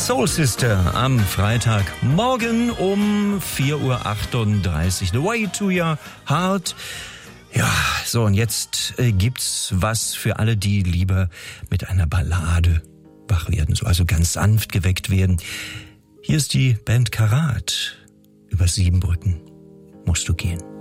Soul Sister am Freitagmorgen um 4:38 Uhr. The Way to Your Heart. Ja, so und jetzt gibt's was für alle, die lieber mit einer Ballade wach werden, so also ganz sanft geweckt werden. Hier ist die Band Karat. Über 7 Brücken musst du gehen.